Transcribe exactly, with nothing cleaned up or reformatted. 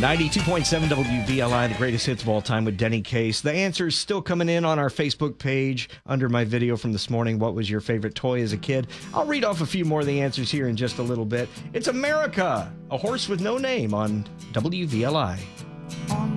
ninety-two point seven W V L I, the greatest hits of all time with Denny Case. The answers still coming in on our Facebook page under my video from this morning. What was your favorite toy as a kid? I'll read off a few more of the answers here in just a little bit. It's America, a horse with no name on W V L I.